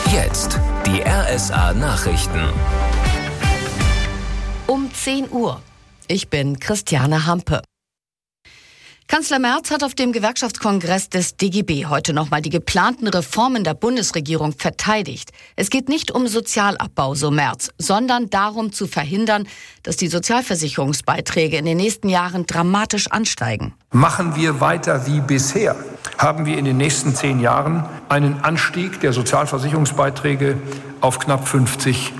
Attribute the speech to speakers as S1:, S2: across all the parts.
S1: Jetzt die RSA Nachrichten.
S2: Um 10 Uhr. Ich bin Christiane Hampe. Kanzler Merz hat auf dem Gewerkschaftskongress des DGB heute nochmal die geplanten Reformen der Bundesregierung verteidigt. Es geht nicht um Sozialabbau, so Merz, sondern darum zu verhindern, dass die Sozialversicherungsbeiträge in den nächsten Jahren dramatisch ansteigen.
S3: Machen wir weiter wie bisher, haben wir in den nächsten 10 Jahren einen Anstieg der Sozialversicherungsbeiträge auf knapp 50%.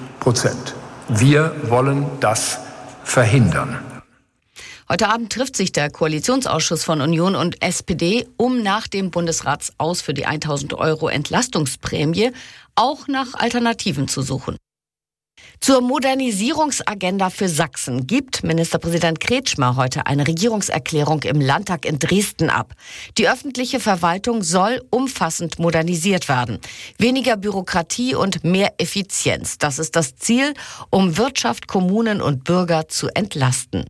S3: Wir wollen das verhindern.
S2: Heute Abend trifft sich der Koalitionsausschuss von Union und SPD, um nach dem Bundesratsaus für die 1.000 € Entlastungsprämie auch nach Alternativen zu suchen. Zur Modernisierungsagenda für Sachsen gibt Ministerpräsident Kretschmer heute eine Regierungserklärung im Landtag in Dresden ab. Die öffentliche Verwaltung soll umfassend modernisiert werden. Weniger Bürokratie und mehr Effizienz. Das ist das Ziel, um Wirtschaft, Kommunen und Bürger zu entlasten.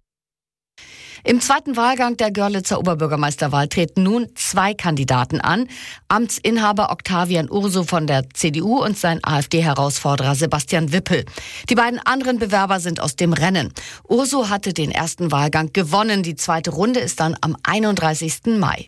S2: Im zweiten Wahlgang der Görlitzer Oberbürgermeisterwahl treten nun 2 Kandidaten an. Amtsinhaber Octavian Urso von der CDU und sein AfD-Herausforderer Sebastian Wippel. Die beiden anderen Bewerber sind aus dem Rennen. Urso hatte den ersten Wahlgang gewonnen. Die zweite Runde ist dann am 31. Mai.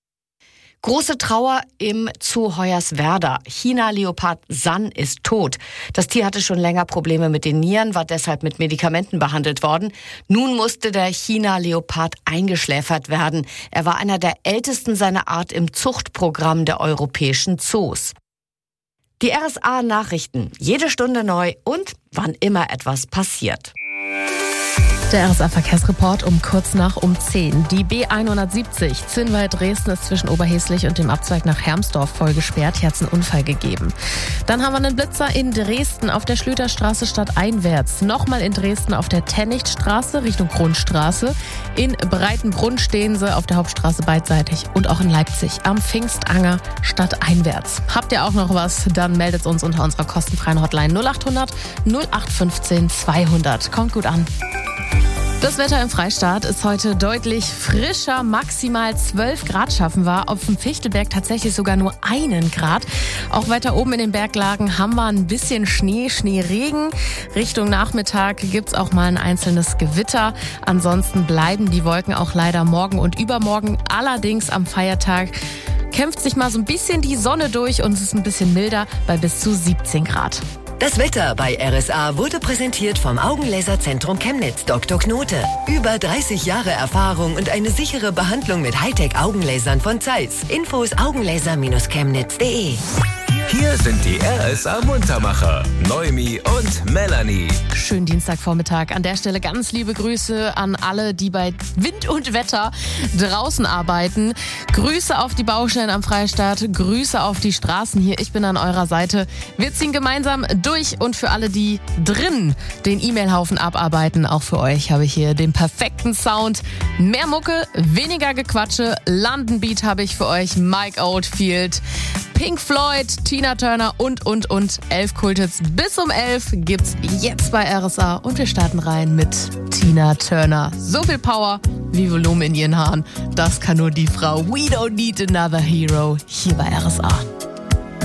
S2: Große Trauer im Zoo Hoyerswerda. China-Leopard San ist tot. Das Tier hatte schon länger Probleme mit den Nieren, war deshalb mit Medikamenten behandelt worden. Nun musste der China-Leopard eingeschläfert werden. Er war einer der ältesten seiner Art im Zuchtprogramm der europäischen Zoos. Die RSA-Nachrichten. Jede Stunde neu und wann immer etwas passiert.
S4: Der RSA-Verkehrsreport um 9:45. Die B170 Zinnwald-Dresden ist zwischen Oberheslich und dem Abzweig nach Hermsdorf voll gesperrt. Hier hat es einen Unfall gegeben. Dann haben wir einen Blitzer in Dresden auf der Schlüterstraße stadteinwärts. Nochmal in Dresden auf der Tennichtstraße Richtung Grundstraße. In Breitenbrunn stehen sie auf der Hauptstraße beidseitig. Und auch in Leipzig am Pfingstanger stadteinwärts. Habt ihr auch noch was? Dann meldet uns unter unserer kostenfreien Hotline 0800 0815 200. Kommt gut an. Das Wetter im Freistaat ist heute deutlich frischer, maximal 12 Grad schaffen wir. Auf dem Fichtelberg tatsächlich sogar nur 1 Grad. Auch weiter oben in den Berglagen haben wir ein bisschen Schneeregen. Richtung Nachmittag gibt's auch mal ein einzelnes Gewitter. Ansonsten bleiben die Wolken auch leider morgen und übermorgen. Allerdings am Feiertag kämpft sich mal so ein bisschen die Sonne durch und es ist ein bisschen milder bei bis zu 17 Grad.
S5: Das Wetter bei RSA wurde präsentiert vom Augenlaserzentrum Chemnitz Dr. Knote. Über 30 Jahre Erfahrung und eine sichere Behandlung mit Hightech-Augenlasern von Zeiss. Infos augenlaser-chemnitz.de.
S1: Hier sind die RSA-Muntermacher, Noemi und Melanie.
S4: Schönen Dienstagvormittag. An der Stelle ganz liebe Grüße an alle, die bei Wind und Wetter draußen arbeiten. Grüße auf die Baustellen am Freistaat, Grüße auf die Straßen hier. Ich bin an eurer Seite. Wir ziehen gemeinsam durch und für alle, die drin den E-Mail-Haufen abarbeiten, auch für euch habe ich hier den perfekten Sound. Mehr Mucke, weniger Gequatsche. London Beat habe ich für euch. Mike Oldfield, Pink Floyd, Tina Turner und. 11 Kulthits bis um 11 gibt's jetzt bei RSA und wir starten rein mit Tina Turner. So viel Power wie Volumen in ihren Haaren. Das kann nur die Frau. We don't need another hero hier bei RSA.